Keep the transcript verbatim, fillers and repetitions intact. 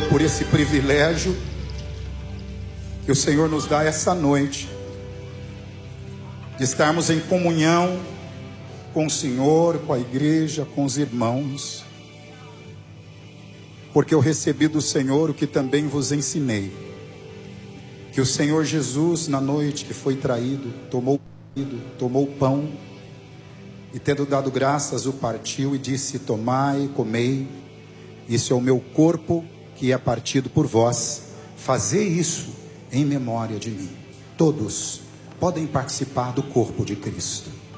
por esse privilégio que o Senhor nos dá essa noite, de estarmos em comunhão com o Senhor, com a igreja, com os irmãos, porque eu recebi do Senhor o que também vos ensinei, que o Senhor Jesus, na noite que foi traído, tomou, tomou o pão, e tendo dado graças, o partiu e disse: tomai, comei, isso é o meu corpo que é partido por vós, fazei isso em memória de mim. Todos podem participar do corpo de Cristo.